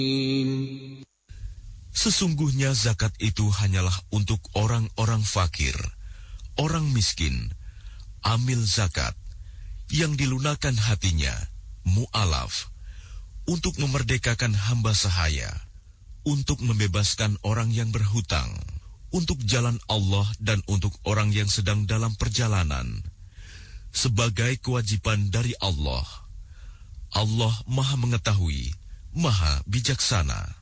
Sesungguhnya zakat itu hanyalah untuk orang-orang fakir, orang miskin, amil zakat, yang dilunakan hatinya, mu'alaf, untuk memerdekakan hamba sahaya, untuk membebaskan orang yang berhutang, untuk jalan Allah dan untuk orang yang sedang dalam perjalanan, sebagai kewajiban dari Allah. Allah Maha Mengetahui, Maha Bijaksana.